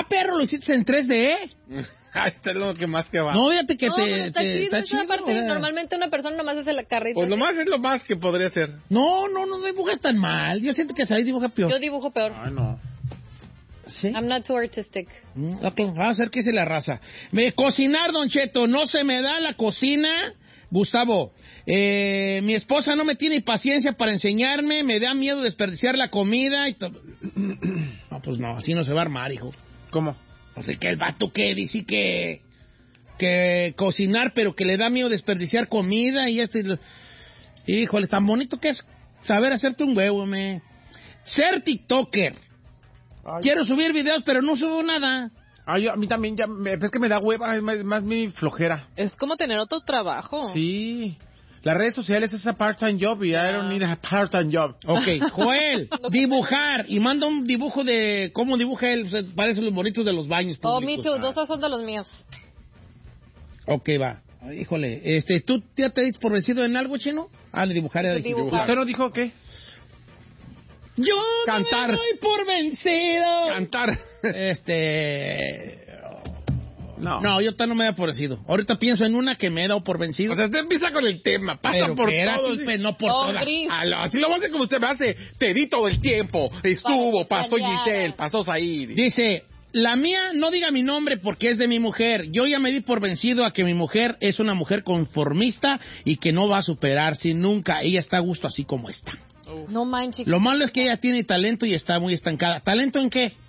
perro, lo hiciste en 3D. Este es lo que más que va. No, fíjate que está chido esa parte. Normalmente una persona nomás hace la carrita. Pues es lo más que podría ser. No dibujas tan mal. Yo siento que Said dibuja peor. Yo dibujo peor. Ay, no. ¿Sí? I'm not too artistic. Ok, vamos a ver qué dice la raza. Cocinar, Don Cheto, no se me da la cocina. Gustavo, mi esposa no me tiene paciencia para enseñarme, me da miedo desperdiciar la comida y todo. No, pues no, así no se va a armar, hijo. ¿Cómo? O sea, que el vato que dice que cocinar, pero que le da miedo desperdiciar comida y Híjole, tan bonito que es saber hacerte un huevo, Ser TikToker. Ay. Quiero subir videos, pero no subo nada. Ay, a mí también, es que me da hueva, es más mi flojera. Es como tener otro trabajo. Sí. Las redes sociales es a part-time job y I don't need a part-time job. Ok, Joel, dibujar. Y manda un dibujo de cómo dibuja él. Parece los bonitos de los baños públicos. Me too. Dos son de los míos. Ok, va. Híjole, ¿tú ya te diste por vencido en algo, Chino? De dibujar. ¿Usted no dijo qué? Yo cantar. No me doy por vencido. Cantar. No, yo no me da por vencido. Ahorita pienso en una que me he dado por vencido. O sea, usted empieza con el tema, pasa por todo. No por todas. Así lo va a hacer como usted me hace. Te di todo el tiempo. Estuvo, pasó Giselle, pasó Said. Dice, la mía no diga mi nombre porque es de mi mujer. Yo ya me di por vencido a que mi mujer es una mujer conformista y que no va a superarse nunca. Ella está a gusto así como está. No manches. Lo malo es que ella tiene talento y está muy estancada. ¿Talento en qué?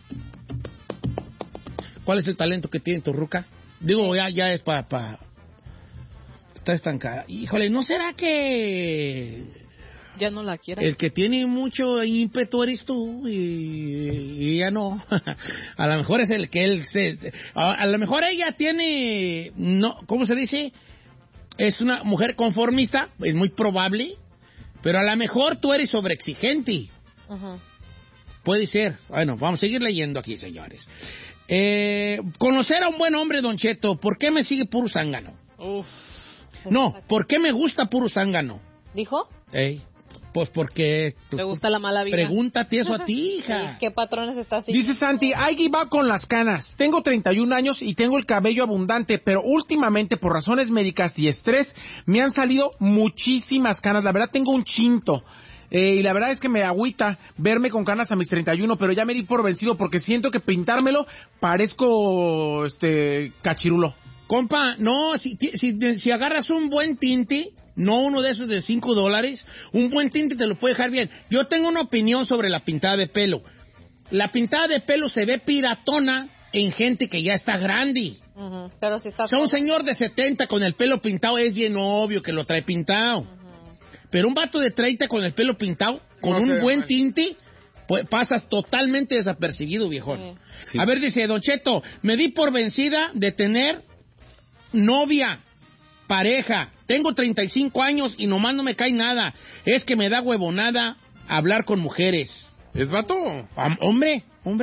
¿Cuál es el talento que tiene tu ruca? Digo, ya es para... Está estancada. Híjole, ¿no será que... Ya no la quiere? El que tiene mucho ímpetu eres tú y ella no. A lo mejor es el que él se... A lo mejor ella tiene... no, ¿cómo se dice? Es una mujer conformista, es muy probable, pero a lo mejor tú eres sobreexigente. Uh-huh. Puede ser. Bueno, vamos a seguir leyendo aquí, señores. Conocer a un buen hombre, Don Cheto. ¿Por qué me sigue puro zángano? No, ¿por qué me gusta puro zángano? ¿Dijo? Pues porque... ¿Te gusta la mala vida? Pregúntate eso a ti, hija. ¿Qué patrones estás siguiendo? Dice Santi, I give up con las canas. Tengo 31 años y tengo el cabello abundante, pero últimamente por razones médicas y estrés me han salido muchísimas canas. La verdad tengo un chinto. Y la verdad es que me agüita verme con canas a mis 31, pero ya me di por vencido porque siento que pintármelo parezco cachirulo. Compa, no, si agarras un buen tinte, no uno de esos de $5, un buen tinte te lo puede dejar bien. Yo tengo una opinión sobre la pintada de pelo. La pintada de pelo se ve piratona en gente que ya está grande. Uh-huh. Pero si está... Un señor de 70 con el pelo pintado es bien obvio que lo trae pintado. Uh-huh. Pero un vato de 30 con el pelo pintado, con un buen tinte, pues pasas totalmente desapercibido, viejón. Sí. A ver, dice Don Cheto, me di por vencida de tener novia, pareja. Tengo 35 años y nomás no me cae nada. Es que me da huevonada hablar con mujeres. ¿Es vato? Hombre.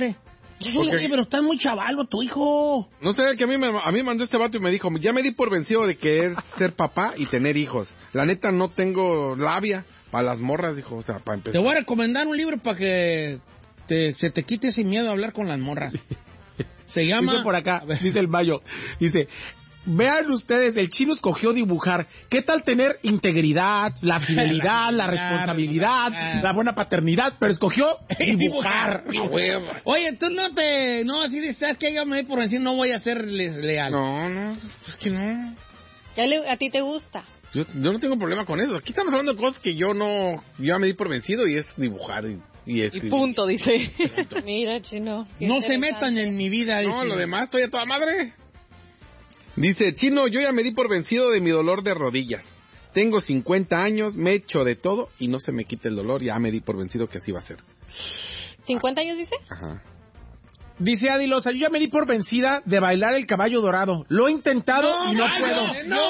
Oye, pero estás muy chavalo, tu hijo. No sé, que a mí me mandó este vato y me dijo, ya me di por vencido de querer ser papá y tener hijos. La neta no tengo labia para las morras, dijo, o sea, para empezar. Te voy a recomendar un libro para que se te quite ese miedo a hablar con las morras. Se llama... Dice por acá, dice el Mayo, dice... Vean ustedes, el Chino escogió dibujar. ¿Qué tal tener integridad, la fidelidad, la responsabilidad, la buena paternidad? Pero escogió dibujar. Oye, tú no, así de, ¿sabes qué? Yo me voy por decir, no voy a serles leal. No, es que no. ¿A ti te gusta? Yo no tengo problema con eso. Aquí estamos hablando de cosas que yo me di por vencido y es dibujar y escribir. Y punto, dice. Mira, Chino. No se metan en mi vida. No, lo demás estoy a toda madre. Dice, Chino, yo ya me di por vencido de mi dolor de rodillas. Tengo 50 años, me echo de todo y no se me quita el dolor. Ya me di por vencido que así va a ser. ¿50 años dice? Ajá. Dice Adilosa, yo ya me di por vencida de bailar el caballo dorado. Lo he intentado y no puedo.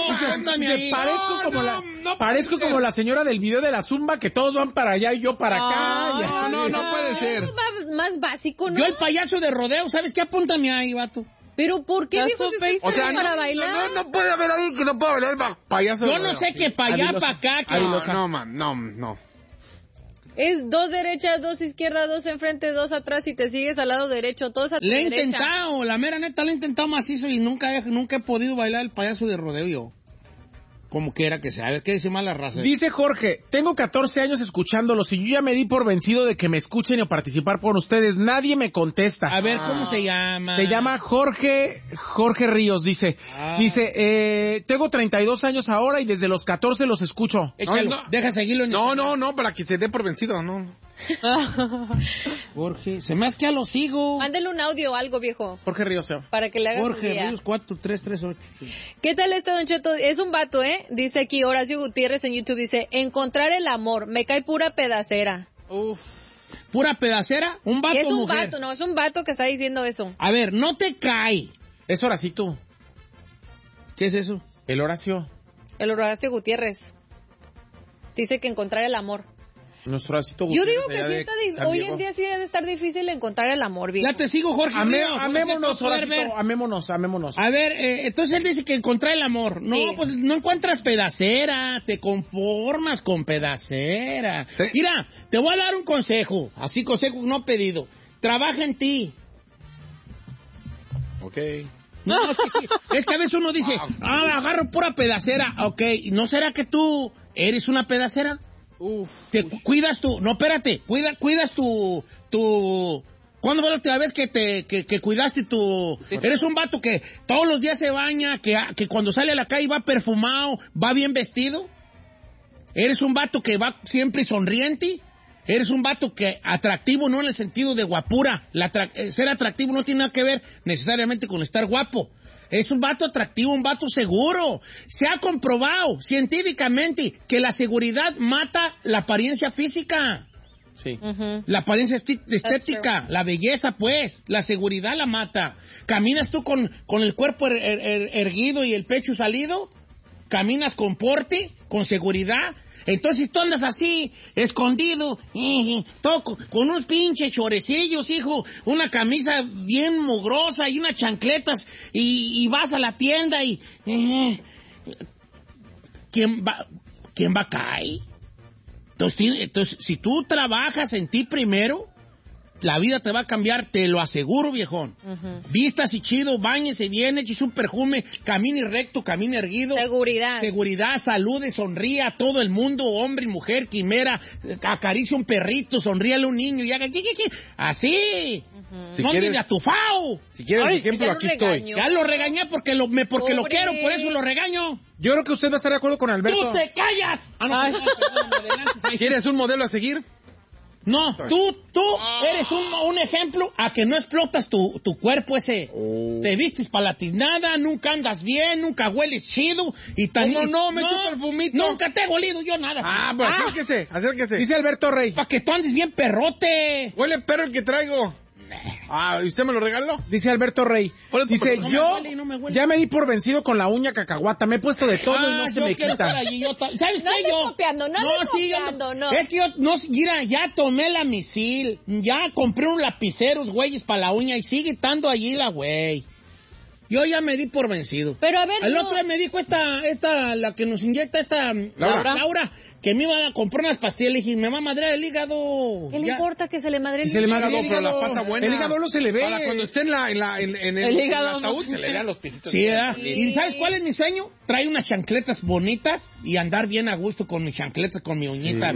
Parezco como la señora del video de la Zumba que todos van para allá y yo para acá. No puede ser. Eso va más básico, ¿no? Yo el payaso de rodeo, ¿sabes qué? Apúntame ahí, vato. ¿Pero por qué dijo que o sea, para bailar? No puede haber alguien que no pueda bailar payaso. Yo no sé qué para allá, para acá. No. Es 2 derechas, 2 izquierdas, 2 enfrente, 2 atrás y te sigues al lado derecho, todos a tu Le he derecha. intentado, la mera neta, le he intentado macizo y nunca he podido bailar el payaso de rodeo yo. Como quiera que sea. A ver, ¿qué dice más la raza? Dice Jorge, tengo 14 años escuchándolos y yo ya me di por vencido de que me escuchen y participar por ustedes. Nadie me contesta. A ver, ¿cómo se llama? Se llama Jorge Ríos, dice. Dice, tengo 32 años ahora y desde los 14 los escucho. Échalo, deja seguirlo en No, para que se dé por vencido, no. Jorge, se me hace que ya lo sigo. Mándale un audio o algo, viejo, Jorge Ríos, para que le hagas Jorge un día. Ríos 4338. Sí. ¿Qué tal está, Don Cheto? Es un vato, ¿eh? Dice aquí Horacio Gutiérrez en YouTube, dice, encontrar el amor, me cae pura pedacera. ¿Pura pedacera? ¿Un vato Y es o un mujer? vato, no, es un vato que está diciendo eso. A ver, no te cae. Es Horacito. ¿Qué es eso? El Horacio. El Horacio Gutiérrez. Dice que encontrar el amor. Nuestro Horacito Yo Gutiérrez digo que allá sí de está San hoy Diego. en día sí debe estar difícil encontrar el amor, viejo. Ya te sigo, Jorge Ríos. Amémonos, Ahora sí te Horacito, amémonos. A ver, entonces él dice que encontrar el amor. No, Sí. pues no encuentras pedacera, te conformas con pedacera. Sí. Mira, te voy a dar un consejo, así consejo no pedido. Trabaja en ti. Ok. No, es que sí. Es que a veces uno dice, agarro pura pedacera. Ok, ¿no será que tú eres una pedacera? Te cuidas tu... No, espérate. Cuidas tu... ¿Cuándo fue la última vez que cuidaste tu... Eres un vato que todos los días se baña, que cuando sale a la calle va perfumado, va bien vestido? ¿Eres un vato que va siempre sonriente? ¿Eres un vato que atractivo no en el sentido de guapura? Ser atractivo no tiene nada que ver necesariamente con estar guapo. Es un vato atractivo, un vato seguro. Se ha comprobado científicamente que la seguridad mata la apariencia física. Sí. La apariencia estética, la belleza, pues. La seguridad la mata. ¿Caminas tú con el cuerpo erguido y el pecho salido? ¿Caminas con porte, con seguridad? Entonces, si tú andas así, escondido, todo con unos pinches chorecillos, hijo, una camisa bien mugrosa y unas chancletas, y vas a la tienda y... ¿Quién va a caer? Entonces, si tú trabajas en ti primero, la vida te va a cambiar, te lo aseguro, viejón. Vistas y chido, báñese bien, eches un perfume, camine recto, camine erguido. Seguridad, salude, sonríe a todo el mundo, hombre y mujer, quimera, acaricia un perrito, sonríale a un niño y haga... Así. Si no quieres, de atufao. Si quieres ejemplo, aquí estoy. Ya lo regañé porque lo quiero, por eso lo regaño. Yo creo que usted va a estar de acuerdo con Alberto. ¡Tú te callas! ¿Quieres un modelo a seguir? No, tú eres un ejemplo a que no explotas tu cuerpo ese. Te vistes para la tiznada, nunca andas bien, nunca hueles chido. Y ¿Cómo no? Me echo perfumito. Nunca te he olido yo nada. Pues acérquese. Dice Alberto Rey. Para que tú andes bien perrote. Huele perro el que traigo. ¿Y usted me lo regaló? Dice Alberto Rey. Dice, no yo me huele. ya me di por vencido con la uña cacahuata. Me he puesto de todo y no se me quita. ¿Sabes No qué andes yo? copiando, no andes copiando, no. Es que yo, mira, ya tomé la misil, ya compré un lapicero, güeyes, para la uña y sigue estando allí la güey. Yo ya me di por vencido. Pero a ver, El otro día me dijo la que nos inyecta Laura, que me iba a comprar unas pastillas. Le dije, me va a madrear el hígado. ¿qué le importa que se le madre el se le hígado? madre el Pero la hígado. pata buena. El hígado no se le ve. Para cuando esté en el hígado ataúd, no. se le vean los pisitos. Sí, ¿verdad? ¿Y sabes cuál es mi sueño? Traer unas chancletas bonitas y andar bien a gusto con mis chancletas, con mi uñita.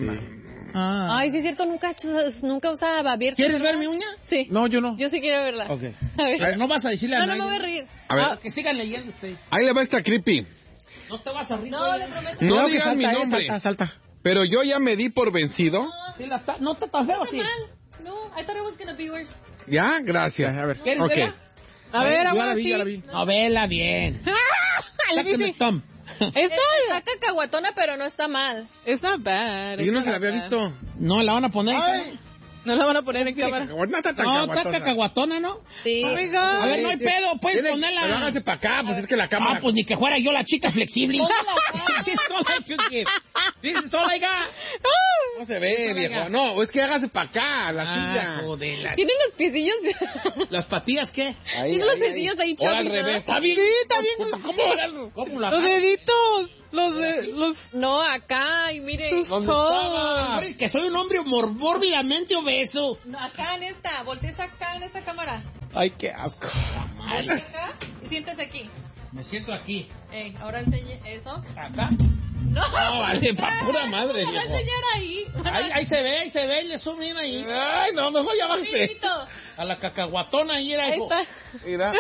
Ay, sí es cierto, nunca usaba abierto. ¿Quieres ver mi uña? Sí. No, yo no. Yo sí quiero verla. Ok. A ver. No vas a decirle a No, nadie. no me voy a reír. A ver. Que sigan leyendo ustedes. Ahí le va esta creepy. No te vas a reír. No, le prometo. No Cuidado que digas mi salta, nombre. Salta. Pero yo ya me di por vencido. Sí, no está tan feo No así. está mal. No, I thought it was gonna be worse. Ya, gracias. A ver. ¿Quieres Ok. verla? A ver, Yo ahora la vi, sí. yo la vi. No, vela bien. Sáqueme Tom. Está cacahuatona, pero no está mal. It's not bad. Yo no se la había visto. No, la van a poner. Ay. No la van a poner en cámara. No está tan No, está caguatona. cacahuatona, ¿no? Sí. Oiga. A ver, no hay pedo, puedes Pero ponerla. hágase para acá, pues es que la cámara... Ah, pues ni que fuera yo la chica flexible. This is all I could give. This is all I got. No se ve, viejo. No, es que hágase para acá, la silla. Joder, Tiene los piecillos. ¿Las patillas qué? Tiene los piecillos ahí Ahora al chavitos. revés. Está bien. está bien. ¿Cómo la Los deditos. Los No, acá, y mire. toes. Hombre, que soy un hombre mórbidamente obeso. No, acá en esta, voltees acá en esta cámara. Ay, qué asco. Voltees acá y siéntese aquí. Me siento aquí. Ahora enseñe eso. ¿Acá? No, vale, pa' pura madre, ¿cómo va a viejo. enseñar ahí? Ahí se ve, y le suben ahí. Ay, no, mejor ya bájate. Amiguito, A la cacahuatona ahí era, ahí hijo. está. Mira.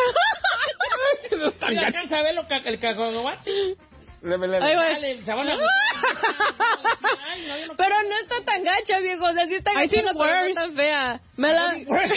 ¿Y alcanza a ver el cacahuate? Ahí va. Dale, se van a... Ay, no, yo no Pero no está tan gacha, viejo. O sea, sí está I gacha, think pero no worse. tan fea. Me la...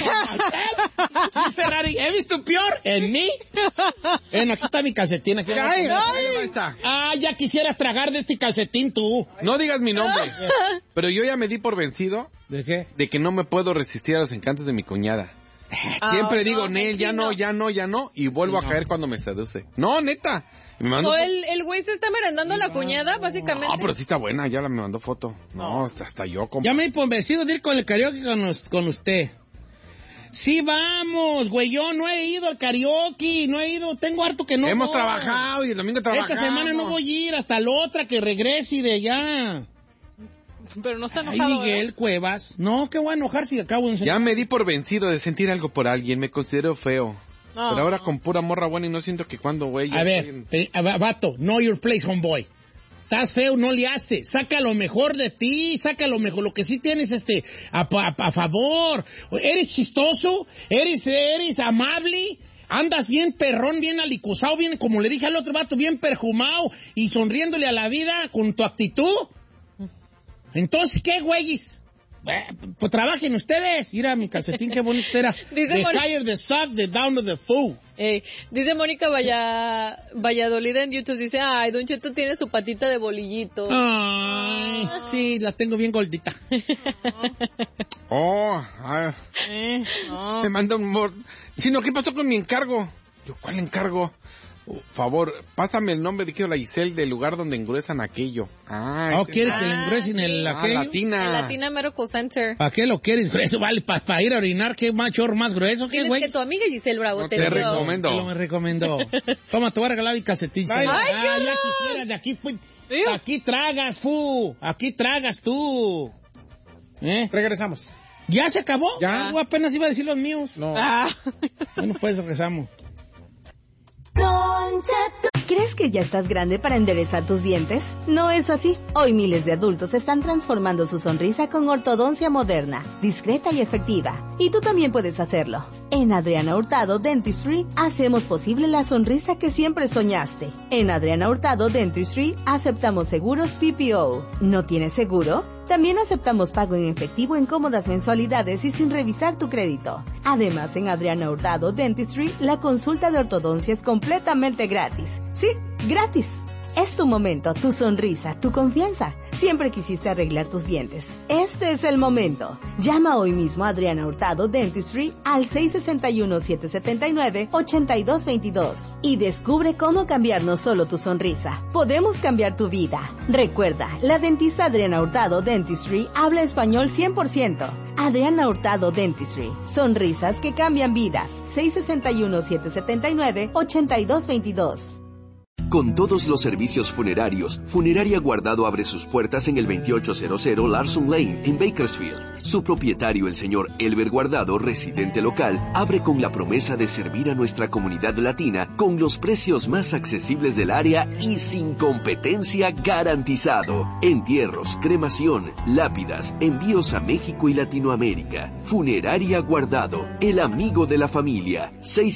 Ferrari, ¿he visto peor en mí? Aquí está mi calcetín. Aquí Ahí está. Ah, ya quisieras tragar de este calcetín tú. No digas mi nombre, pero yo ya me di por vencido ¿De qué? de que no me puedo resistir a los encantos de mi cuñada. Siempre digo, no, Nel, ya no, y vuelvo a caer cuando me seduce. No, neta. Y me mandó So, foto. el güey se está merendando a la cuñada, básicamente. No, pero sí está buena, ya me mandó foto. No, hasta yo, compa. Ya me he convencido de ir con el karaoke con usted. Sí, vamos, güey, yo no he ido al karaoke, tengo harto que no Hemos voy. trabajado y el domingo trabajamos. Esta semana no voy a ir, hasta la otra que regrese y de allá. Pero no está Ay, enojado. Miguel Cuevas. No, que voy a enojar si acabo de Ya me di por vencido de sentir algo por alguien, me considero feo. No. Pero ahora con pura morra buena y no siento que cuando, güey... ya A ver, estoy vato, know your place, homeboy. Estás feo, no le haces. Saca lo mejor de ti, saca lo mejor, lo que sí tienes a favor. Eres chistoso, eres amable, andas bien perrón, bien alicuzado, bien, como le dije al otro vato, bien perfumado y sonriéndole a la vida con tu actitud. Entonces, ¿qué, güeyes? Pues trabajen ustedes. Mira mi calcetín, qué bonito era. Dice The Mónica- higher the sock, the down the fool. Dice Mónica Valladolid en YouTube, dice, ay, Don Cheto tiene su patita de bolillito. Ay, sí, la tengo bien gordita. Me manda un... Chino, ¿qué pasó con mi encargo? Yo, ¿cuál encargo? Favor, pásame el nombre de la Giselle del lugar donde engruesan aquello. ¿Quieres que le engruesen el aquello? Latina. El Latina Medical Center. ¿Para qué lo quieres grueso? Vale, para ir a orinar, ¿qué machor más grueso? ¿Qué, Diles güey? que tu amiga Giselle Bravo No te te dio. recomiendo. Te lo me recomendó. Toma, te voy a regalar mi calcetín. Ay, qué ya horror. quisieras, de aquí, pues, aquí tragas, aquí tragas tú. Regresamos. ¿Ya se acabó? Ya. Yo apenas iba a decir los míos. No. Bueno, pues regresamos. ¿Crees que ya estás grande para enderezar tus dientes? No es así. Hoy miles de adultos están transformando su sonrisa con ortodoncia moderna, discreta y efectiva. Y tú también puedes hacerlo. En Adriana Hurtado Dentistry hacemos posible la sonrisa que siempre soñaste. En Adriana Hurtado Dentistry aceptamos seguros PPO. ¿No tienes seguro? También aceptamos pago en efectivo en cómodas mensualidades y sin revisar tu crédito. Además, en Adriana Hurtado Dentistry, la consulta de ortodoncia es completamente gratis. Sí, gratis. Es tu momento, tu sonrisa, tu confianza. Siempre quisiste arreglar tus dientes. Este es el momento. Llama hoy mismo a Adriana Hurtado Dentistry al 661-779-8222 y descubre cómo cambiar no solo tu sonrisa. Podemos cambiar tu vida. Recuerda, la dentista Adriana Hurtado Dentistry habla español 100%. Adriana Hurtado Dentistry. Sonrisas que cambian vidas. 661-779-8222. Con todos los servicios funerarios, Funeraria Guardado abre sus puertas en el 2800 Larson Lane, en Bakersfield. Su propietario, el señor Elber Guardado, residente local, abre con la promesa de servir a nuestra comunidad latina con los precios más accesibles del área y sin competencia garantizado. Entierros, cremación, lápidas, envíos a México y Latinoamérica. Funeraria Guardado, el amigo de la familia.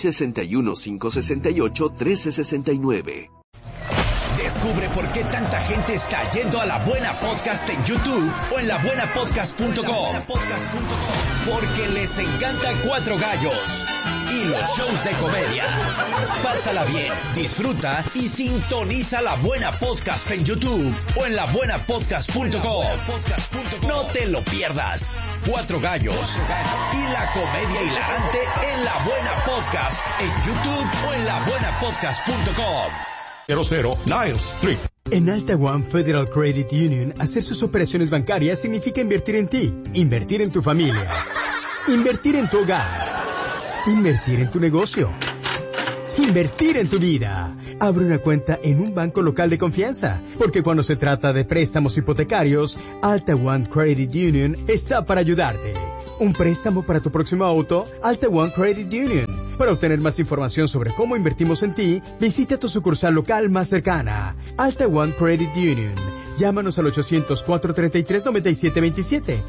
661-568-1369. Descubre por qué tanta gente está yendo a La Buena Podcast en YouTube o en labuenapodcast.com. Porque les encanta Cuatro Gallos. y los shows de comedia. Pásala bien, disfruta y sintoniza La Buena Podcast en YouTube o en labuenapodcast.com. No te lo pierdas. 4 gallos y la comedia hilarante en La Buena Podcast en YouTube o en labuenapodcast.com. 00 Niles Street. En Alta One Federal Credit Union, hacer sus operaciones bancarias significa invertir en ti, invertir en tu familia, invertir en tu hogar, invertir en tu negocio, invertir en tu vida. Abre una cuenta en un banco local de confianza, porque cuando se trata de préstamos hipotecarios, Alta One Credit Union está para ayudarte. ¿Un préstamo para tu próximo auto? Alta One Credit Union. Para obtener más información sobre cómo invertimos en ti, visita tu sucursal local más cercana. Alta One Credit Union. Llámanos al 800-433-9727,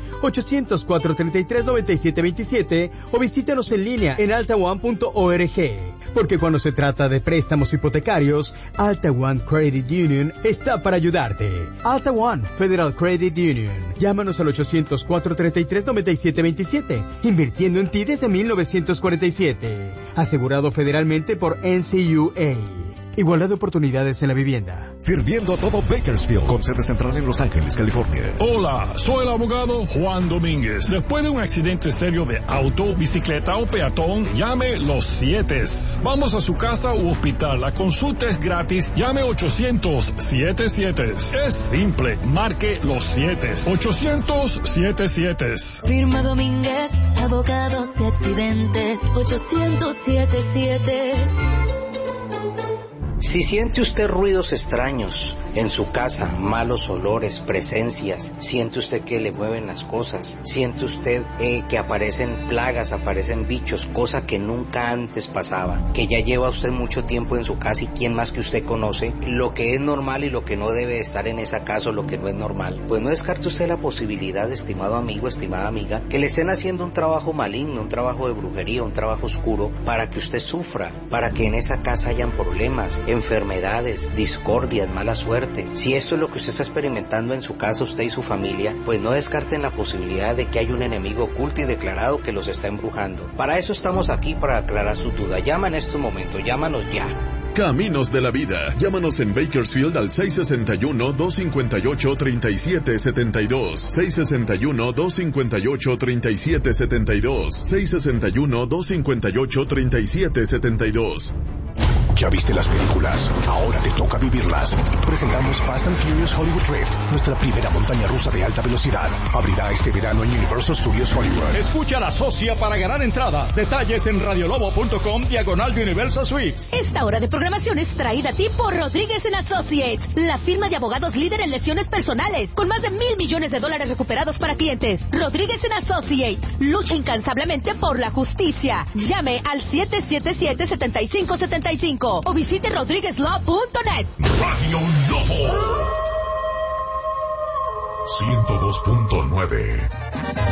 800-433-9727 o visítanos en línea en altaone.org. Porque cuando se trata de préstamos hipotecarios, Alta One Credit Union está para ayudarte. Alta One Federal Credit Union. Llámanos al 800-433-9727. Invirtiendo en ti desde 1947. Asegurado federalmente por NCUA. Igualdad de oportunidades en la vivienda. Sirviendo a todo Bakersfield, con sede central en Los Ángeles, California. Hola, soy el abogado Juan Domínguez. Después de un accidente serio de auto, bicicleta o peatón, llame Los 7. Vamos a su casa u hospital. La consulta es gratis. Llame 800-77. Es simple. Marque Los 7. 800-77. Firma Domínguez, abogados de accidentes. 800-77. Si siente usted ruidos extraños en su casa, malos olores, presencias, siente usted que le mueven las cosas, siente usted que aparecen plagas, aparecen bichos, cosa que nunca antes pasaba, que ya lleva usted mucho tiempo en su casa y quién más que usted conoce lo que es normal y lo que no debe estar en esa casa o lo que no es normal, pues no descarte usted la posibilidad, estimado amigo, estimada amiga, que le estén haciendo un trabajo maligno, un trabajo de brujería, un trabajo oscuro, para que usted sufra, para que en esa casa hayan problemas, enfermedades, discordias, mala suerte. Si esto es lo que usted está experimentando en su casa, usted y su familia, pues no descarten la posibilidad de que hay un enemigo oculto y declarado que los está embrujando. Para eso estamos aquí, para aclarar su duda. Llama en estos momentos, llámanos ya. Caminos de la Vida. Llámanos en Bakersfield al 661-258-3772. 661-258-3772. 661-258-3772. ¿Ya viste las películas? Ahora te toca vivirlas. Presentamos Fast and Furious Hollywood Drift, nuestra primera montaña rusa de alta velocidad. Abrirá este verano en Universal Studios Hollywood. Escucha la socia para ganar entradas. Detalles en radiolobo.com/Universal Suites. Esta hora de programación es traída a ti por Rodríguez & Associates, la firma de abogados líder en lesiones personales, con más de $1,000 millones recuperados para clientes. Rodríguez & Associates, lucha incansablemente por la justicia. Llame al 777-7575 o visite rodriguezlaw.net. Radio Lobo 102.9.